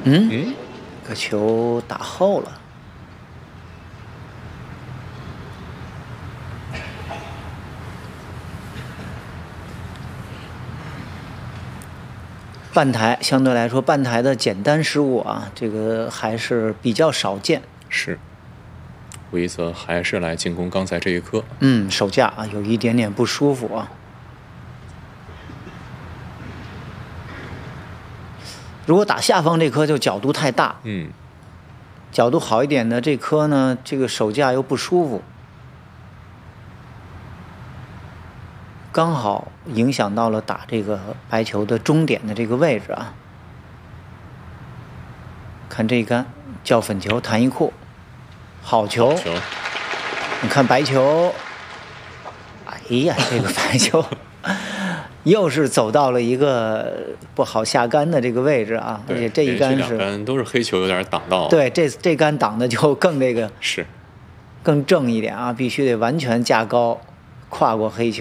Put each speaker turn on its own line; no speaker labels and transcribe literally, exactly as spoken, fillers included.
嗯，
嗯，
这个球打后了。半台相对来说，半台的简单失误啊，这个还是比较少见。
是。韋泽还是来进攻刚才这一颗。
嗯，手架啊有一点点不舒服啊。如果打下方这颗就角度太大，
嗯，
角度好一点的这颗呢，这个手架又不舒服，刚好影响到了打这个白球的终点的这个位置啊。看这一杆叫粉球弹一库，好球！
球
你看白球，哎呀，这个白球又是走到了一个不好下杆的这个位置啊，而且这一杆是
两杆都是黑球，有点挡到。
对，这这杆挡的就更这个
是
更正一点啊，必须得完全架高，跨过黑球。